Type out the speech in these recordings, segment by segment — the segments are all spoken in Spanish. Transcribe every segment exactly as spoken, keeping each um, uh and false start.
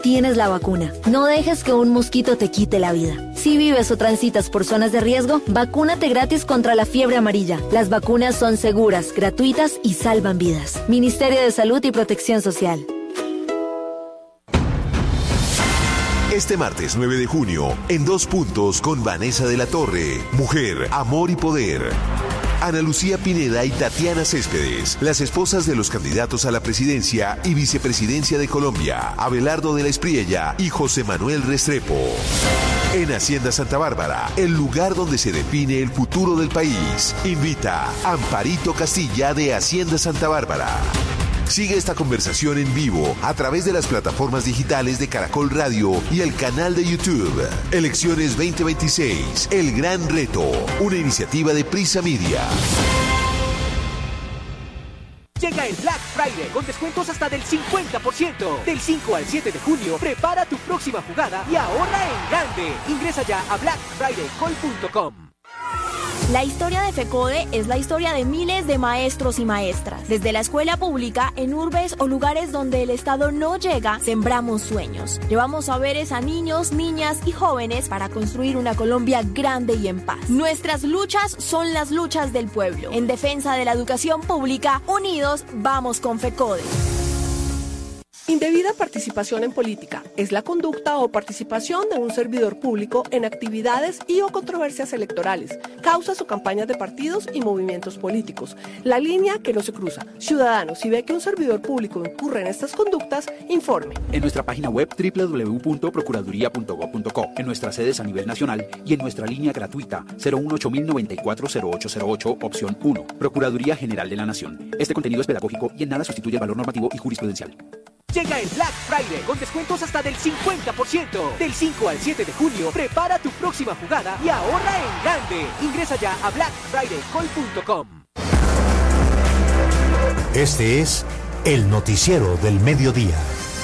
tienes la vacuna. No dejes que un mosquito te quite la vida. Si vives o transitas por zonas de riesgo, vacúnate gratis contra la fiebre amarilla. Las vacunas son seguras, gratuitas y salvan vidas. Ministerio de Salud y Protección Social. Este martes nueve de junio, en Dos Puntos con Vanessa de la Torre, Mujer, Amor y Poder. Ana Lucía Pineda y Tatiana Céspedes, las esposas de los candidatos a la presidencia y vicepresidencia de Colombia, Abelardo de la Espriella y José Manuel Restrepo. En Hacienda Santa Bárbara, el lugar donde se define el futuro del país. Invita Amparito Castilla de Hacienda Santa Bárbara. Sigue esta conversación en vivo a través de las plataformas digitales de Caracol Radio y el canal de YouTube. Elecciones veinte veintiséis, El Gran Reto, una iniciativa de Prisa Media. Llega el Black Friday con descuentos hasta del cincuenta por ciento. Del cinco al siete de junio, prepara tu próxima jugada y ahorra en grande. Ingresa ya a black friday call punto com. La historia de FECODE es la historia de miles de maestros y maestras. Desde la escuela pública, en urbes o lugares donde el Estado no llega, sembramos sueños. Llevamos saberes a niños, niñas y jóvenes para construir una Colombia grande y en paz. Nuestras luchas son las luchas del pueblo. En defensa de la educación pública, unidos, vamos con FECODE. Indebida participación en política es la conducta o participación de un servidor público en actividades y o controversias electorales, causas o campañas de partidos y movimientos políticos. La línea que no se cruza. Ciudadano, si ve que un servidor público incurre en estas conductas, informe. En nuestra página web doble u doble u doble u punto procuraduría punto gob punto co, en nuestras sedes a nivel nacional y en nuestra línea gratuita cero uno ocho mil noventa y cuatro cero ocho cero ocho, opción uno. Procuraduría General de la Nación. Este contenido es pedagógico y en nada sustituye el valor normativo y jurisprudencial. Llega el Black Friday con descuentos hasta del cincuenta por ciento. Del cinco al siete de junio, prepara tu próxima jugada y ahorra en grande. Ingresa ya a black friday call punto com. Este es el noticiero del mediodía.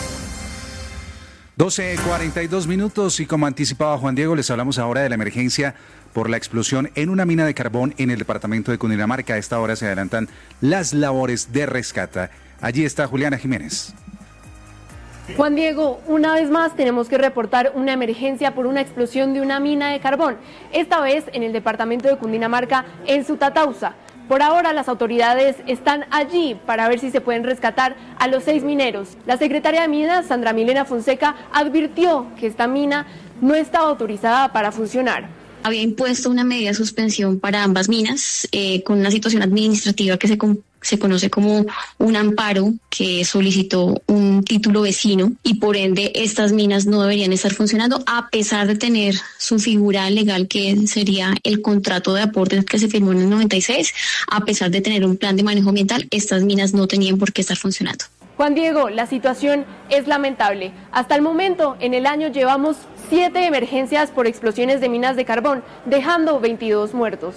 doce cuarenta y dos minutos y como anticipaba Juan Diego, les hablamos ahora de la emergencia por la explosión en una mina de carbón en el departamento de Cundinamarca. A esta hora se adelantan las labores de rescate. Allí está Juliana Jiménez. Juan Diego, una vez más tenemos que reportar una emergencia por una explosión de una mina de carbón, esta vez en el departamento de Cundinamarca, en Sutatausa. Por ahora las autoridades están allí para ver si se pueden rescatar a los seis mineros. La secretaria de Minas, Sandra Milena Fonseca, advirtió que esta mina no estaba autorizada para funcionar. Había impuesto una medida de suspensión para ambas minas eh, con una situación administrativa que se, se conoce como un amparo que solicitó un título vecino y por ende estas minas no deberían estar funcionando a pesar de tener su figura legal que sería el contrato de aportes que se firmó en el noventa y seis, a pesar de tener un plan de manejo ambiental, estas minas no tenían por qué estar funcionando. Juan Diego, la situación es lamentable. Hasta el momento, en el año llevamos siete emergencias por explosiones de minas de carbón, dejando veintidós muertos.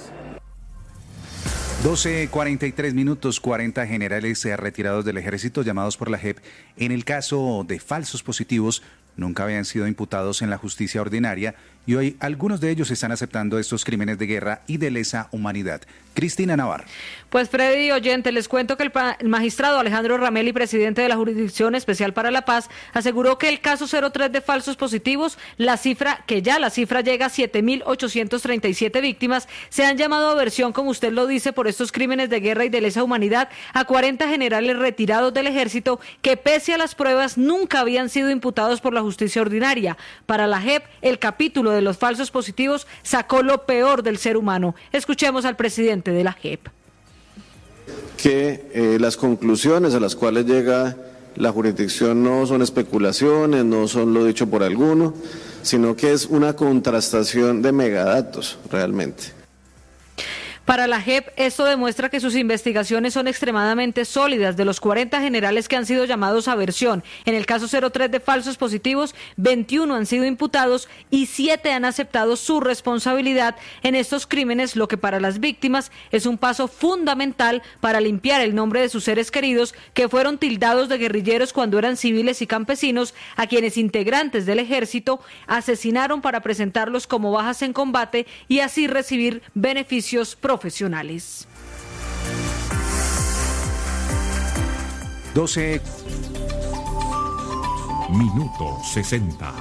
doce cuarenta y tres minutos, cuarenta generales retirados del ejército llamados por la J E P en el caso de falsos positivos nunca habían sido imputados en la justicia ordinaria y hoy algunos de ellos están aceptando estos crímenes de guerra y de lesa humanidad. Cristina Navarro. Pues Freddy, oyente, les cuento que el, el magistrado Alejandro Ramelli, presidente de la Jurisdicción Especial para la Paz, aseguró que el caso cero tres de falsos positivos, la cifra, que ya la cifra llega a siete mil ochocientas treinta y siete víctimas, se han llamado a versión, como usted lo dice, por estos crímenes de guerra y de lesa humanidad a cuarenta generales retirados del ejército que pese a las pruebas nunca habían sido imputados por la justicia ordinaria. Para la J E P, el capítulo de los falsos positivos sacó lo peor del ser humano. Escuchemos al presidente de la J E P. Que eh, las conclusiones a las cuales llega la jurisdicción no son especulaciones, no son lo dicho por alguno, sino que es una contrastación de megadatos realmente. Para la J E P, esto demuestra que sus investigaciones son extremadamente sólidas. De los cuarenta generales que han sido llamados a versión, en el caso cero tres de falsos positivos, veintiuno han sido imputados y siete han aceptado su responsabilidad en estos crímenes, lo que para las víctimas es un paso fundamental para limpiar el nombre de sus seres queridos que fueron tildados de guerrilleros cuando eran civiles y campesinos, a quienes integrantes del ejército asesinaron para presentarlos como bajas en combate y así recibir beneficios profesionales. profesionales. doce Minuto sesenta.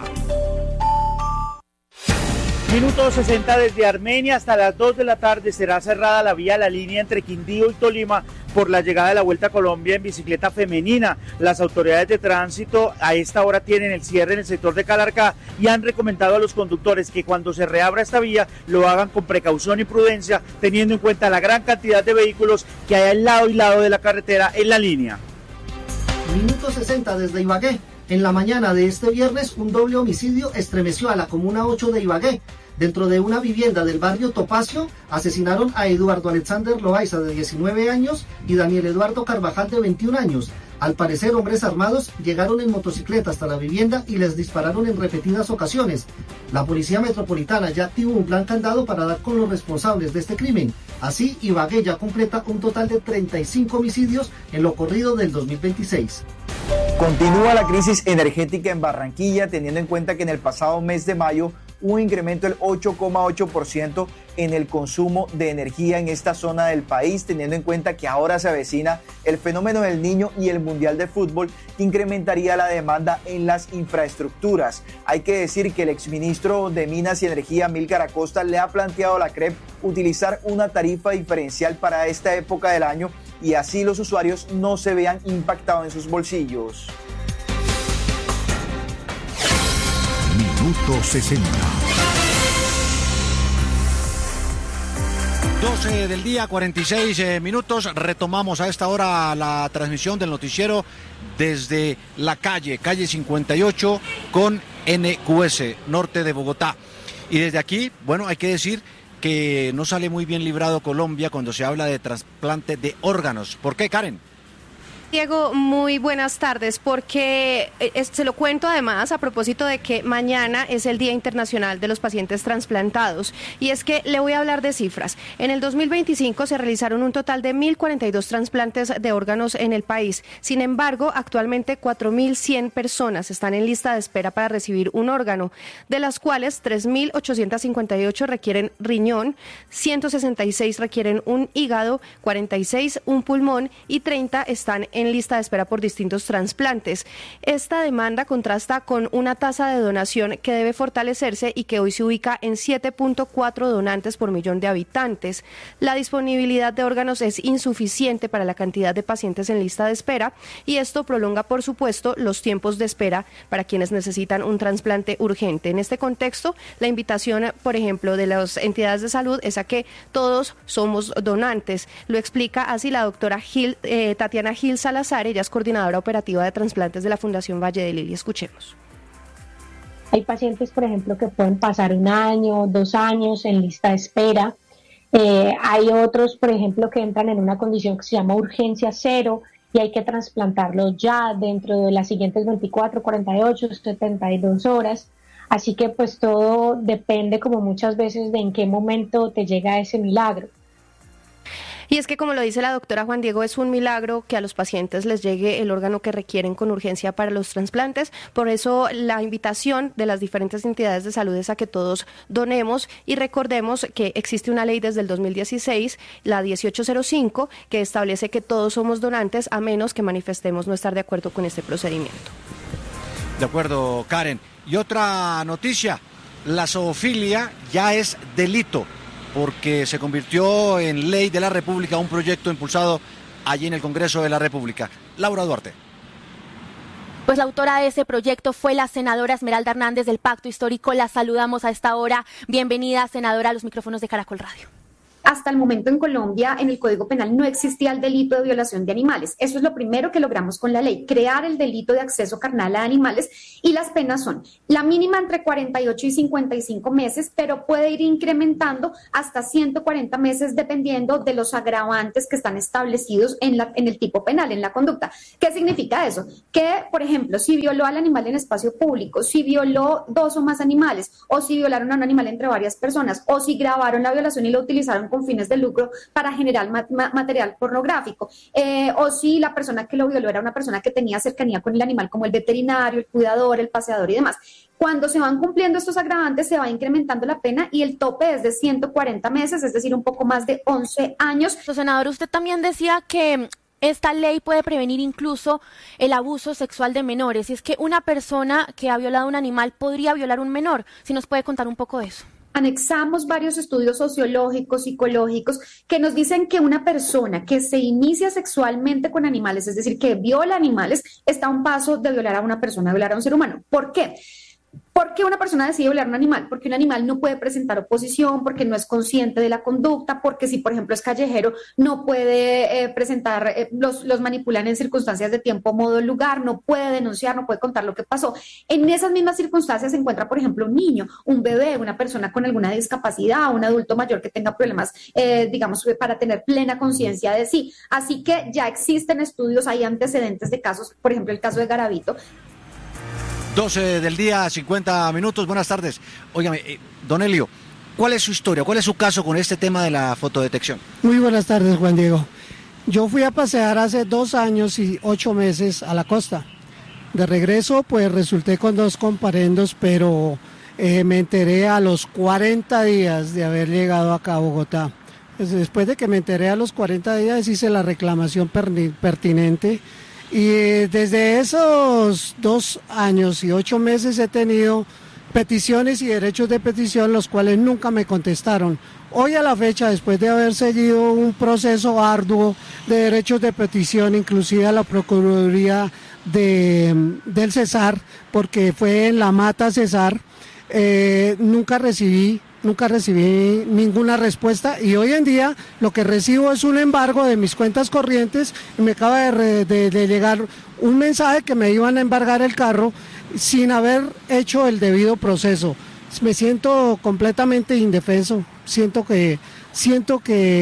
Minuto sesenta desde Armenia hasta las dos de la tarde será cerrada la vía La Línea entre Quindío y Tolima por la llegada de la Vuelta a Colombia en bicicleta femenina. Las autoridades de tránsito a esta hora tienen el cierre en el sector de Calarcá y han recomendado a los conductores que cuando se reabra esta vía lo hagan con precaución y prudencia, teniendo en cuenta la gran cantidad de vehículos que hay al lado y lado de la carretera en la línea. Minuto sesenta desde Ibagué. En la mañana de este viernes, un doble homicidio estremeció a la Comuna ocho de Ibagué. Dentro de una vivienda del barrio Topacio, asesinaron a Eduardo Alexander Loaiza, de diecinueve años, y Daniel Eduardo Carvajal, de veintiún años. Al parecer, hombres armados llegaron en motocicleta hasta la vivienda y les dispararon en repetidas ocasiones. La Policía Metropolitana ya activó un plan candado para dar con los responsables de este crimen. Así, Ibagué ya completa un total de treinta y cinco homicidios en lo corrido del dos mil veintiséis. Continúa la crisis energética en Barranquilla, teniendo en cuenta que en el pasado mes de mayo hubo un incremento del ocho coma ocho por ciento en el consumo de energía en esta zona del país, teniendo en cuenta que ahora se avecina el fenómeno del Niño y el Mundial de Fútbol, que incrementaría la demanda en las infraestructuras. Hay que decir que el exministro de Minas y Energía, Amílcar Acosta, le ha planteado a la C R E P utilizar una tarifa diferencial para esta época del año y así los usuarios no se vean impactados en sus bolsillos. Minuto sesenta. doce del día, cuarenta y seis eh, minutos. Retomamos a esta hora la transmisión del noticiero desde la calle, calle cincuenta y ocho con N Q S, norte de Bogotá. Y desde aquí, bueno, hay que decir que no sale muy bien librado Colombia cuando se habla de trasplante de órganos. ¿Por qué, Karen? Diego, muy buenas tardes, porque eh, se lo cuento además a propósito de que mañana es el Día Internacional de los Pacientes Transplantados, y es que le voy a hablar de cifras. En el dos mil veinticinco se realizaron un total de mil cuarenta y dos trasplantes de órganos en el país. Sin embargo, actualmente cuatro mil cien personas están en lista de espera para recibir un órgano, de las cuales tres mil ochocientos cincuenta y ocho requieren riñón, ciento sesenta y seis requieren un hígado, cuarenta y seis un pulmón y treinta están en en lista de espera por distintos trasplantes. Esta demanda contrasta con una tasa de donación que debe fortalecerse y que hoy se ubica en siete punto cuatro donantes por millón de habitantes. La disponibilidad de órganos es insuficiente para la cantidad de pacientes en lista de espera y esto prolonga, por supuesto, los tiempos de espera para quienes necesitan un trasplante urgente. En este contexto, la invitación, por ejemplo, de las entidades de salud es a que todos somos donantes. Lo explica así la doctora Gil, eh, Tatiana Gil Salazar, ella es coordinadora operativa de trasplantes de la Fundación Valle de Lili. Escuchemos. Hay pacientes, por ejemplo, que pueden pasar un año, dos años en lista de espera. Eh, hay otros, por ejemplo, que entran en una condición que se llama urgencia cero y hay que trasplantarlos ya dentro de las siguientes veinticuatro, cuarenta y ocho, setenta y dos horas. Así que pues todo depende, como muchas veces, de en qué momento te llega ese milagro. Y es que, como lo dice la doctora Juan Diego, es un milagro que a los pacientes les llegue el órgano que requieren con urgencia para los trasplantes. Por eso la invitación de las diferentes entidades de salud es a que todos donemos y recordemos que existe una ley desde el dos mil dieciséis, la dieciocho cero cinco, que establece que todos somos donantes a menos que manifestemos no estar de acuerdo con este procedimiento. De acuerdo, Karen. Y otra noticia, la zoofilia ya es delito, porque se convirtió en ley de la República, un proyecto impulsado allí en el Congreso de la República. Laura Duarte. Pues la autora de ese proyecto fue la senadora Esmeralda Hernández del Pacto Histórico. La saludamos a esta hora. Bienvenida, senadora, a los micrófonos de Caracol Radio. Hasta el momento en Colombia, en el Código Penal, no existía el delito de violación de animales. Eso es lo primero que logramos con la ley, crear el delito de acceso carnal a animales, y las penas son la mínima entre cuarenta y ocho y cincuenta y cinco meses, pero puede ir incrementando hasta ciento cuarenta meses dependiendo de los agravantes que están establecidos en, la, en el tipo penal, en la conducta. ¿Qué significa eso? Que, por ejemplo, si violó al animal en espacio público, si violó dos o más animales, o si violaron a un animal entre varias personas, o si grabaron la violación y lo utilizaron con fines de lucro para generar ma- ma- material pornográfico, eh, o si la persona que lo violó era una persona que tenía cercanía con el animal, como el veterinario, el cuidador, el paseador y demás. Cuando se van cumpliendo estos agravantes, se va incrementando la pena y el tope es de ciento cuarenta meses, es decir, un poco más de once años. Senador, usted también decía que esta ley puede prevenir incluso el abuso sexual de menores. Y es que una persona que ha violado a un animal podría violar a un menor. Si nos puede contar un poco de eso. Anexamos varios estudios sociológicos, psicológicos, que nos dicen que una persona que se inicia sexualmente con animales, es decir, que viola animales, está a un paso de violar a una persona, violar a un ser humano. ¿Por qué? ¿Por qué una persona decide violar a un animal? Porque un animal no puede presentar oposición, porque no es consciente de la conducta, porque si, por ejemplo, es callejero, no puede eh, presentar, eh, los, los manipulan en circunstancias de tiempo, modo, lugar, no puede denunciar, no puede contar lo que pasó. En esas mismas circunstancias se encuentra, por ejemplo, un niño, un bebé, una persona con alguna discapacidad, un adulto mayor que tenga problemas, eh, digamos, para tener plena conciencia de sí. Así que ya existen estudios, hay antecedentes de casos, por ejemplo, el caso de Garavito. doce del día, cincuenta minutos. Buenas tardes. Óigame, eh, don Elio, ¿cuál es su historia? ¿Cuál es su caso con este tema de la fotodetección? Muy buenas tardes, Juan Diego. Yo fui a pasear hace dos años y ocho meses a la costa. De regreso, pues resulté con dos comparendos, pero eh, me enteré a los cuarenta días de haber llegado acá a Bogotá. Pues después de que me enteré a los cuarenta días, hice la reclamación pertinente. Y desde esos dos años y ocho meses he tenido peticiones y derechos de petición, los cuales nunca me contestaron. Hoy a la fecha, después de haber seguido un proceso arduo de derechos de petición, inclusive a la Procuraduría de, del Cesar, porque fue en la Mata Cesar, eh, nunca recibí Nunca recibí ninguna respuesta y hoy en día lo que recibo es un embargo de mis cuentas corrientes y me acaba de, re, de, de llegar un mensaje que me iban a embargar el carro sin haber hecho el debido proceso. Me siento completamente indefenso, siento que siento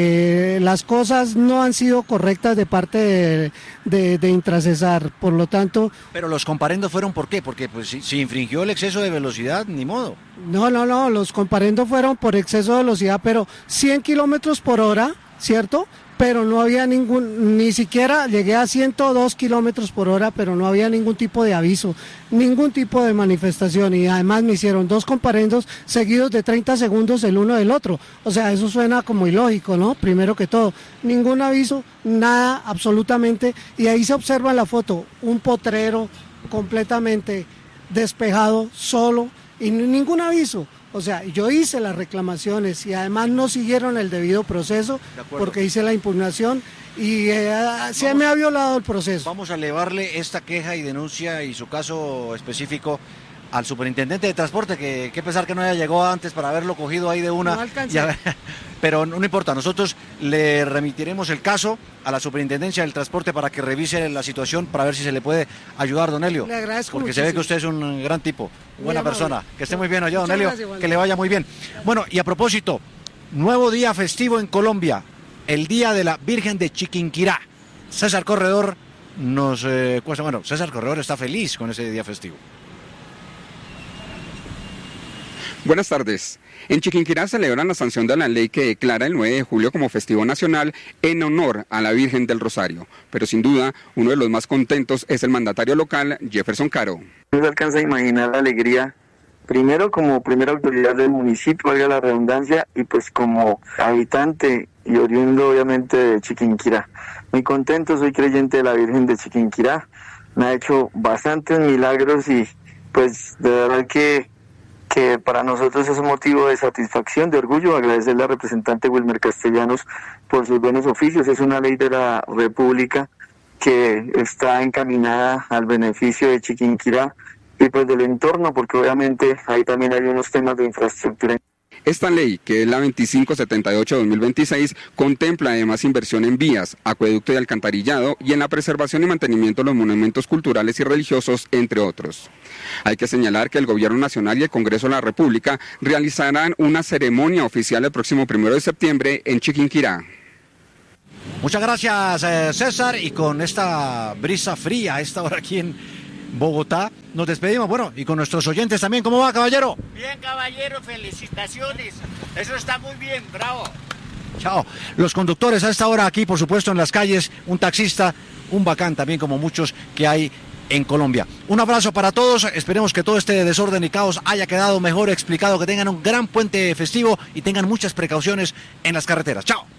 que las cosas no han sido correctas de parte de, de, de Intracesar, por lo tanto... Pero los comparendos fueron ¿por qué? Porque pues si, si infringió el exceso de velocidad, ni modo. No, no, no, los comparendos fueron por exceso de velocidad, pero cien kilómetros por hora, ¿cierto? Pero no había ningún, ni siquiera llegué a ciento dos kilómetros por hora, pero no había ningún tipo de aviso, ningún tipo de manifestación y además me hicieron dos comparendos seguidos de treinta segundos el uno del otro. O sea, eso suena como ilógico, ¿no? Primero que todo, ningún aviso, nada, absolutamente, y ahí se observa en la foto un potrero completamente despejado, solo, y ningún aviso. O sea, yo hice las reclamaciones y además no siguieron el debido proceso porque hice la impugnación y eh, se vamos, me ha violado el proceso. Vamos a elevarle esta queja y denuncia y su caso específico al superintendente de transporte, que qué pesar que no haya llegado antes para haberlo cogido ahí de una. No alcancé. A, pero no, no importa, nosotros le remitiremos el caso a la superintendencia del transporte para que revise la situación, para ver si se le puede ayudar, don Elio. Le agradezco porque muchísimo. Se ve que usted es un gran tipo, buena amable. persona. Que esté muy bien allá, don Muchas Elio, gracias, que le vaya muy bien. Bueno, y a propósito, nuevo día festivo en Colombia, el Día de la Virgen de Chiquinquirá. César Corredor nos eh, cuesta, bueno, César Corredor está feliz con ese día festivo. Buenas tardes. En Chiquinquirá celebran la sanción de la ley que declara el nueve de julio como festivo nacional en honor a la Virgen del Rosario. Pero sin duda, uno de los más contentos es el mandatario local, Jefferson Caro. No se alcanza a imaginar la alegría, primero como primera autoridad del municipio, valga la redundancia, y pues como habitante y oriundo obviamente de Chiquinquirá. Muy contento, soy creyente de la Virgen de Chiquinquirá, me ha hecho bastantes milagros y pues de verdad que que para nosotros es un motivo de satisfacción, de orgullo, agradecerle al representante Wilmer Castellanos por sus buenos oficios. Es una ley de la República que está encaminada al beneficio de Chiquinquirá y pues del entorno, porque obviamente ahí también hay unos temas de infraestructura. Esta ley, que es la veinticinco setenta y ocho de dos mil veintiséis, contempla además inversión en vías, acueducto y alcantarillado y en la preservación y mantenimiento de los monumentos culturales y religiosos, entre otros. Hay que señalar que el Gobierno Nacional y el Congreso de la República realizarán una ceremonia oficial el próximo primero de septiembre en Chiquinquirá. Muchas gracias, eh, César, y con esta brisa fría a esta hora aquí en Bogotá, nos despedimos, bueno, y con nuestros oyentes también. ¿Cómo va, caballero? Bien, caballero, felicitaciones. Eso está muy bien, bravo. Chao. Los conductores a esta hora aquí, por supuesto, en las calles, un taxista, un bacán también, como muchos que hay en Colombia. Un abrazo para todos, esperemos que todo este desorden y caos haya quedado mejor explicado, que tengan un gran puente festivo y tengan muchas precauciones en las carreteras. Chao.